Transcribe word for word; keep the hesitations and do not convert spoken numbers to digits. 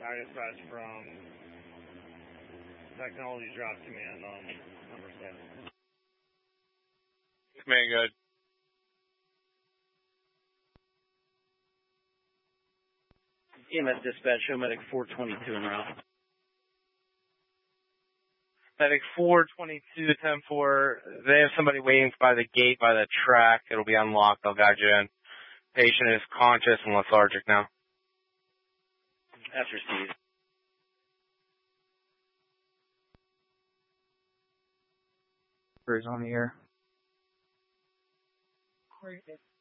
I dispatch from Technology Drop Command on number seven. Command, good. E M S dispatch, show medic four twenty-two en route. Medic four twenty-two, ten four, they have somebody waiting by the gate, by the track. It'll be unlocked. They'll guide you in. Patient is conscious and lethargic now. After Steve. Who's on the air?